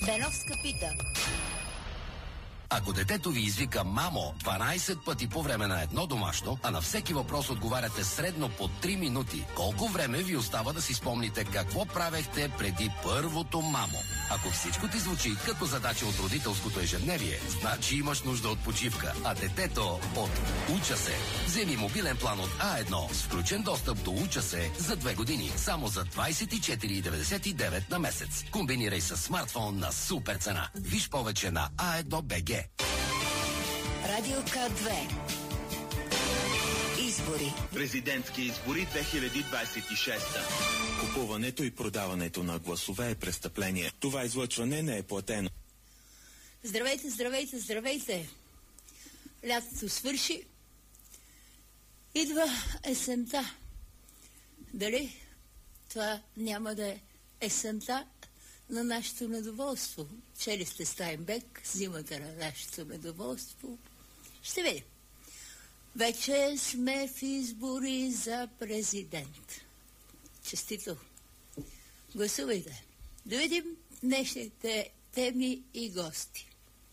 Беновска пита. Ако детето ви извика «мамо» 12 пъти по време на едно домашно, а на всеки въпрос отговаряте средно по 3 минути, колко време ви остава да си спомните какво правехте преди първото «мамо»? Ако всичко ти звучи като задача от родителското ежедневие, значи имаш нужда от почивка, а детето от «Уча се». Вземи мобилен план от А1 с включен достъп до «Уча се» за 2 години, само за 24,99 на месец. Комбинирай с смартфон на супер цена. Виж повече на A1BG. Радио К2. Избори. Президентски избори 2026. Купуването и продаването на гласове е престъпление. Това излъчване не е платено. Здравейте, здравейте, здравейте! Лятото свърши. Идва есента. Дали това няма да е есента на нашето недоволство? Чели сте Стайнбек, зимата на нашето недоволство. Ще видим. Вече сме в избори за президент. Честито! Гласувайте. Да видим днешните теми и гости.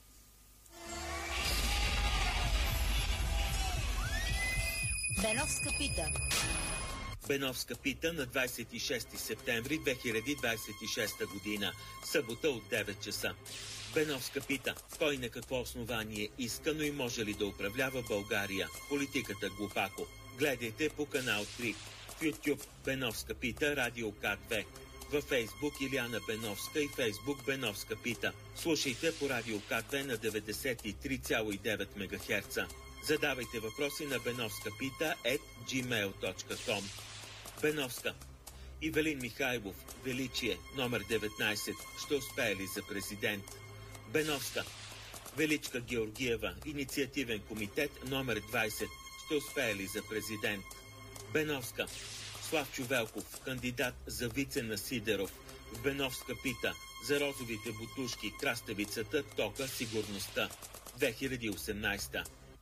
Беновска пита. Беновска пита на 26 септември 2026 година, събота от 9 часа. Беновска пита: кой на какво основание иска, но и може ли да управлява България? Политиката глупако. Гледайте по канал 3. В YouTube Беновска пита, Радио К2. Във Фейсбук Илияна Беновска и Фейсбук Беновска пита. Слушайте по Радио К2 на 93,9 МГц. Задавайте въпроси на Беновска пита @gmail.com. Беновска. Ивелин Михайлов, Величие, номер 19. Ще успее ли за президент? Беновска. Величка Георгиева, инициативен комитет, номер 20. Ще успее ли за президент? Беновска. Славчо Велков, кандидат за вице на Сидеров. В Беновска пита за розовите бутушки, краставицата, тока, сигурността. 2018.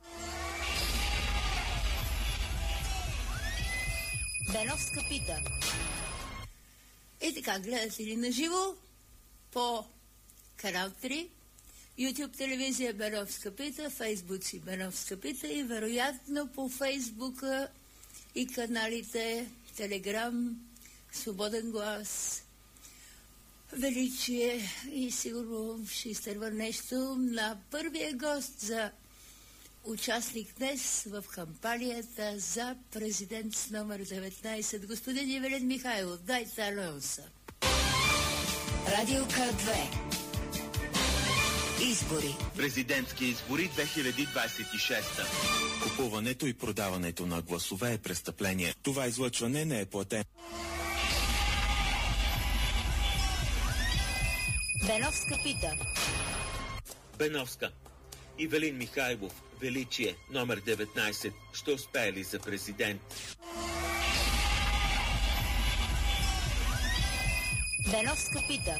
Беновска пита. И така, гледате ли на живо по канал 3, YouTube телевизия Беновска пита, Фейсбук си Беновска пита и вероятно по Фейсбука и каналите Телеграм, Свободен глас, Величие и сигурно ще изтърва нещо на първия гост за участник днес в кампанията за президент с номер 19. Господин Ивелин Михайлов, дайте анонса. Радио К2. Избори. Президентски избори 2026. Купуването и продаването на гласове е престъпление. Това излъчване не е платено. Беновска пита. Беновска. Ивелин Михайлов, Величие, номер 19. Ще успее ли за президент? Беновска пита.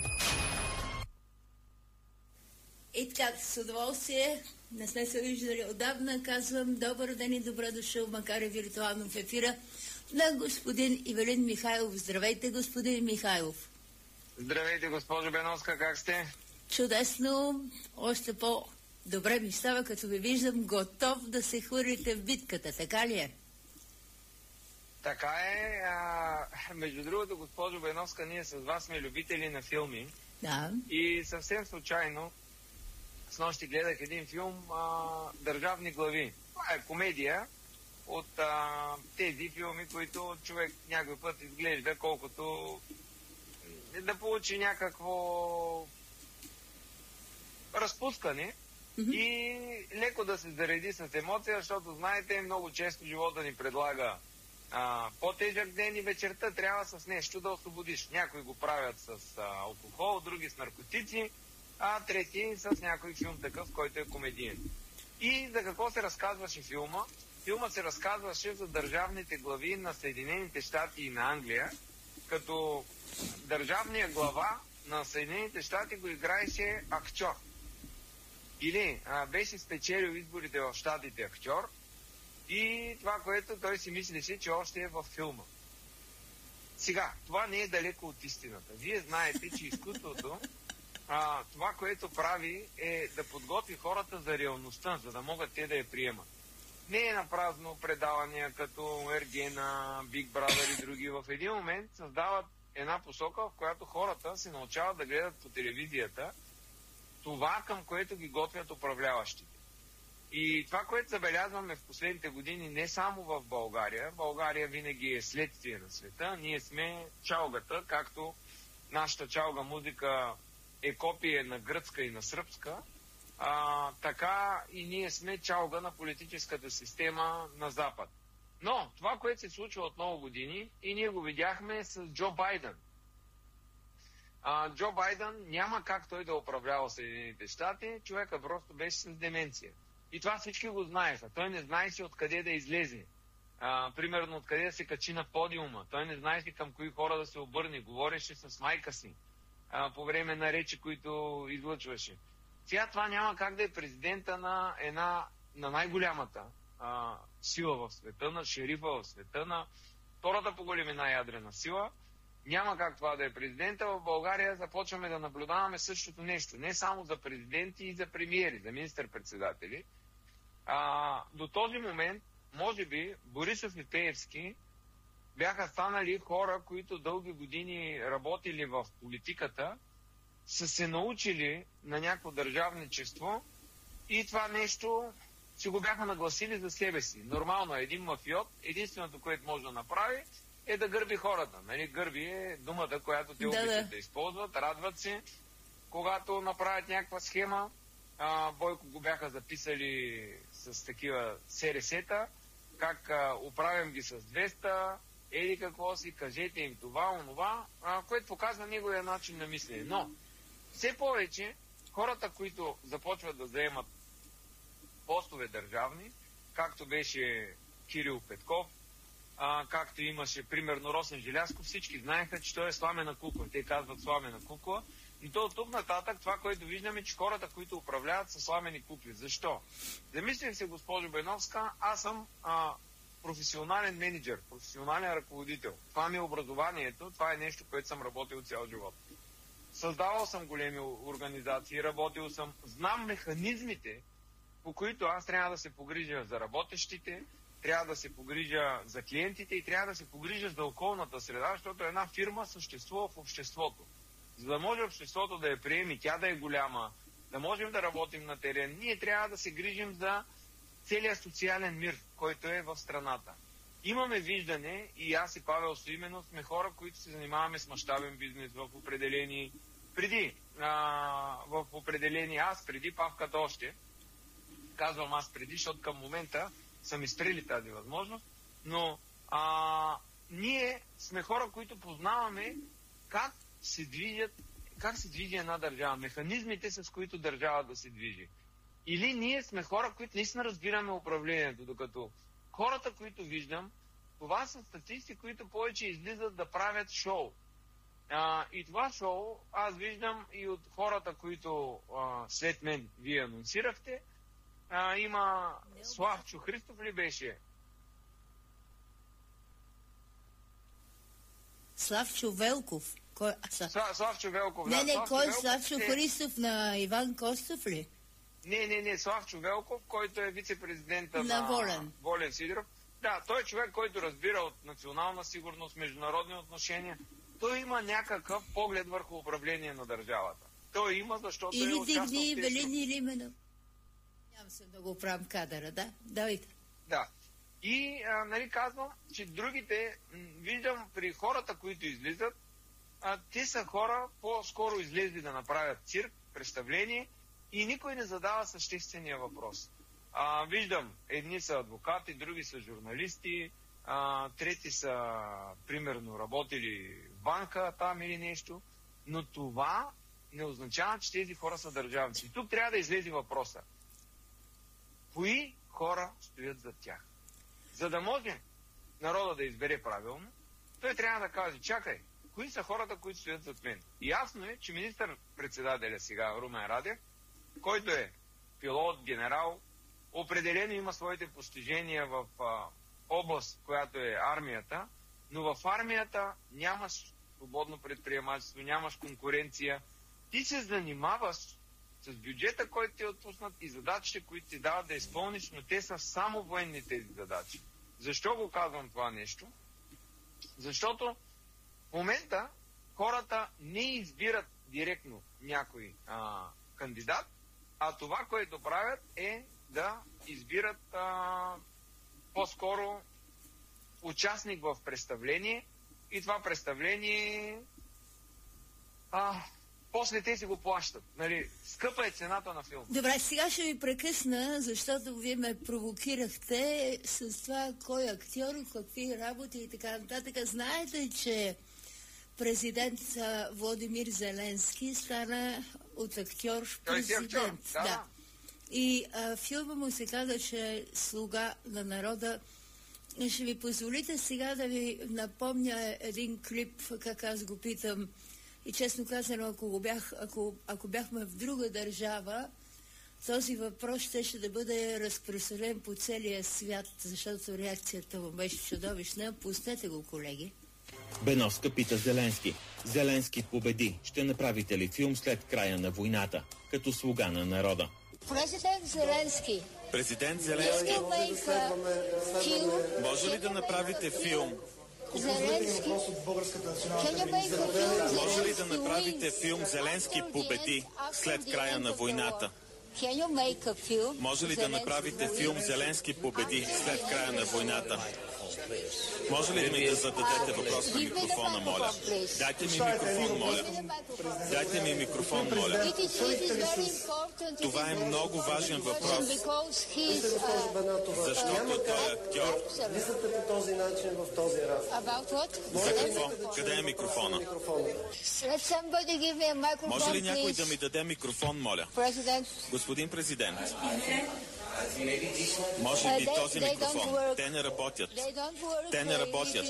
И така, с удоволствие, не сме се виждали отдавна, казвам добър ден и добре дошъл, макар и виртуално в ефира, на господин Ивелин Михайлов. Здравейте, господин Михайлов. Здравейте, госпожо Беновска, как сте? Чудесно, още по-добре ми става, като ви виждам готов да се хвърлите в битката, така ли е? Така е. Между другото, госпожо Беновска, ние с вас сме любители на филми. Да. И съвсем случайно снощи гледах един филм "Държавни глави". Това е комедия от тези филми, които човек някой път изглежда колкото да получи някакво разпускане и леко да се зареди с емоция, защото знаете, много често живота ни предлага по-тежък ден и вечерта трябва с нещо да освободиш. Някои го правят с алкохол, други с наркотици, а трети с някой филм такъв, който е комедиен. И за какво се разказваше филма? Филма се разказваше за държавните глави на Съединените щати и на Англия, като държавният глава на Съединените щати го играеше актьор. Или беше спечелил изборите в щатите актьор и това, което той си мислеше, че още е във филма. Сега, това не е далеко от истината. Вие знаете, че изкуството това, което прави, е да подготви хората за реалността, за да могат те да я приемат. Не е напразно предавания като Ергена, Big Brother и други. В един момент създават една посока, в която хората се научават да гледат по телевизията това, към което ги готвят управляващите. И това, което забелязваме в последните години, не само в България, България винаги е следствие на света, ние сме чалгата, както нашата чалга музика е копие на гръцка и на сръбска, така и ние сме чалга на политическата система на Запад. Но това, което се случва от много години, и ние го видяхме с Джо Байден. Джо Байден няма как той да управлява Съединените щати, човека просто беше с деменция. И това всички го знаеха. Той не знаеше откъде да излезе. Примерно откъде да се качи на подиума. Той не знаеше към кои хора да се обърне. Говореше с майка си по време на речи, които излъчваше. Сега това няма как да е президента на най-голямата сила в света, на шерифа в света, на втората по големина ядрена сила. Няма как това да е президента. В България започваме да наблюдаваме същото нещо. Не само за президенти и за премиери, за министър-председатели. До този момент, може би, Борисов и Пеевски бяха станали хора, които дълги години работили в политиката, са се научили на някакво държавничество и това нещо си го бяха нагласили за себе си. Нормално е един мафиот, единственото, което може да направи, е да гърби хората. Нали? Гърби е думата, която те обичат да използват, радват се, когато направят някаква схема. Бойко го бяха записали с такива СРС-та, как управям ги с 200, еди какво си, кажете им това, онова, което показва неговия начин на мислене. Но все повече хората, които започват да заемат постове държавни, както беше Кирил Петков, както имаше, примерно, Росен Желязков, всички знаеха, че той е сламена кукла. Те казват сламена кукла. И то от тук нататък това, което виждаме, че хората, които управляват, са сламени кукли. Защо? Замислих се, госпожо Беновска, аз съм професионален менеджер, професионален ръководител. Това ми е образованието, това е нещо, което съм работил цял живот. Създавал съм големи организации, работил съм, знам механизмите, по които аз трябва да се погрижа за работещите, трябва да се погрижа за клиентите и трябва да се погрижа за околната среда, защото една фирма съществува в обществото. За да може обществото да я приеме, тя да е голяма, да можем да работим на терен, ние трябва да се грижим за целият социален мир, който е в страната. Имаме виждане, и аз и Павел Стоименно сме хора, които се занимаваме с мащабен бизнес в определени... преди Павката още. Казвам аз преди, защото към момента са ми спрели тази възможност, но ние сме хора, които познаваме как се движи една държава, механизмите, с които държава да се движи. Или ние сме хора, които наистина разбираме управлението, докато хората, които виждам, това са статисти, които повече излизат да правят шоу. И това шоу аз виждам и от хората, които след мен вие анонсирахте. Има Славчо Христов ли беше? Славчо Велков. Славчо Велков, да. Не, кой? Велков, Славчо Христов на Иван Костов ли? Не, Славчо Велков, който е вице-президента на Волен Сидоров. Да, той е човек, който разбира от национална сигурност, международни отношения. Той има някакъв поглед върху управление на държавата. Той има, защото или е участвал... Или Велин, или именно. Нямам се да го правим кадъра, да? Давайте. Да. И, казвам, че другите, виждам при хората, които излизат, те са хора по-скоро излезли да направят цирк, представление и никой не задава съществения въпрос. Виждам, едни са адвокати, други са журналисти, трети са, примерно, работили в банка там или нещо, но това не означава, че тези хора са държавници. И тук трябва да излезе въпроса. Кои хора стоят зад тях? За да може народа да избере правилно, той трябва да каже, чакай, кои са хората, които стоят зад мен? И ясно е, че министър-председателя сега, Румен Радев, който е пилот, генерал, определено има своите постижения в област, която е армията, но в армията нямаш свободно предприемачество, нямаш конкуренция. ти се занимаваш с бюджета, който ти е отпуснат и задачите, които ти дават да изпълниш, но те са само военни тези задачи. Защо го казвам това нещо? Защото в момента хората не избират директно някой кандидат, а това, което правят е да избират по-скоро участник в представление и това представление после те си го плащат. Нали? Скъпа е цената на филм. Добре, сега ще ви прекъсна, защото вие ме провокирахте с това кой актьор, какви работи и така нататък. Знаете, че президент Владимир Зеленски стана от актьор президент. Да. И филма му се каза, че е слуга на народа. Ще ви позволите сега да ви напомня един клип, как аз го питам. И честно казано, ако бяхме в друга държава, този въпрос щеше да бъде разпространен по целия свят, защото реакцията му беше чудовищна. Пуснете го, колеги. Беновска пита Зеленски. Зеленски победи. Ще направите ли филм след края на войната, като слуга на народа? Президент Зеленски. Президент Зеленски. Може ли да направите филм? Зеленски. Може ли да направите филм Зеленски победи след края на войната? Може ли да направите филм Зеленски победи след края на войната? Може ли ми да зададете въпрос на микрофона, моля? Дайте ми микрофон, моля. Дайте ми микрофон, моля. Това е много важен въпрос. Защото той е актьор. Мислите по този начин в този разговор. За какво? Къде е микрофона? Може ли някой да ми даде микрофон, моля? Господин президент. Може ли този микрофон? Те не работят. Те не работят.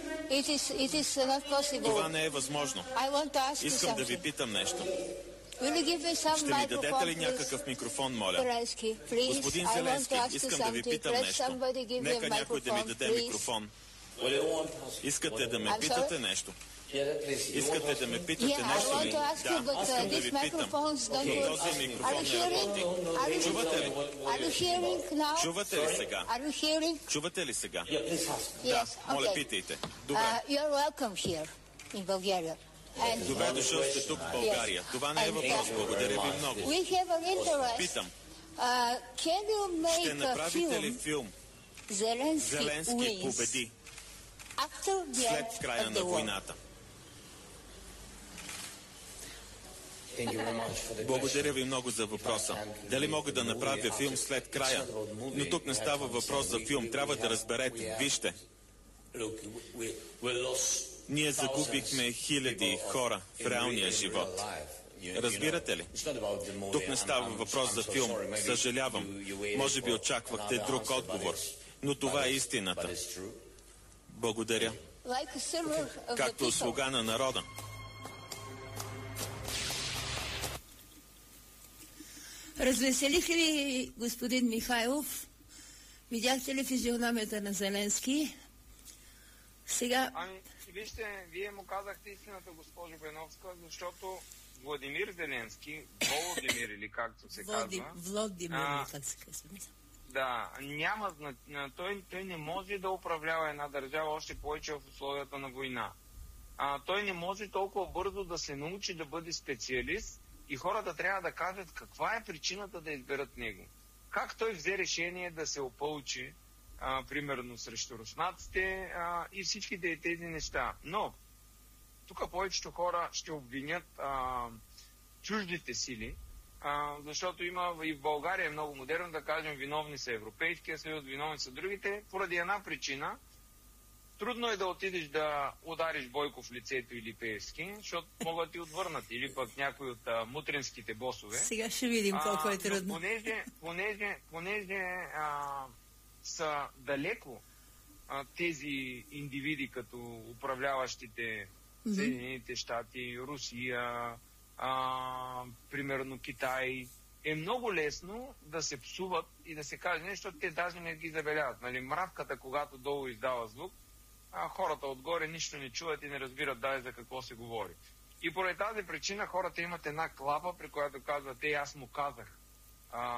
Това не е възможно. Искам да ви питам нещо. Ще ми дадете ли някакъв микрофон, моля? Господин Зеленски, искам да ви питам нещо. Нека някой да ми даде микрофон. Искате да ме питате нещо? Искате да ме питате нещо ли? Да, искам да ви питам. Този микрофон не работи. Чувате ли? Чувате ли сега? Чувате ли сега? Да, моля, питайте. Добре. Добре дошъл сте тук в България. Това не е въпрос. Благодаря ви много. Питам. Ще направите ли филм Зеленски победи след края на войната? Благодаря ви много за въпроса. Дали мога да направя филм след края? Но тук не става въпрос за филм. Трябва да разберете. Вижте. Ние загубихме хиляди хора в реалния живот. Разбирате ли? Тук не става въпрос за филм. Съжалявам. Може би очаквахте друг отговор. Но това е истината. Благодаря. Както слуга на народа. Развеселих ли господин Михайлов? Видяхте ли физиономията на Зеленски? Сега... Вижте, вие му казахте истината, госпожо Беновска, защото Владимир Зеленски, Володимир или както се казва... Владимир, как се казва. Да, няма... Той не може да управлява една държава още повече в условията на война. Той не може толкова бързо да се научи да бъде специалист и хората трябва да кажат каква е причината да изберат него. Как той взе решение да се опълчи, примерно срещу руснаците и всичките тези неща. Но, тук повечето хора ще обвинят чуждите сили, защото има и в България е много модерно да кажем виновни са Европейския съюз, виновни са другите, поради една причина. Трудно е да отидеш да удариш Бойко в лицето или Пеевски, защото могат да ти отвърнат. Или пък някой от мутринските босове. Сега ще видим колко е трудно. Понеже са далеко тези индивиди, като управляващите Съединените щати, Русия, примерно Китай, е много лесно да се псуват и да се каже нещо, защото те даже не ги забеляват. Нали, мравката, когато долу издава звук, хората отгоре нищо не чуват и не разбират даже за какво се говори. И поради тази причина хората имат една клапа, при която казват, аз му казах.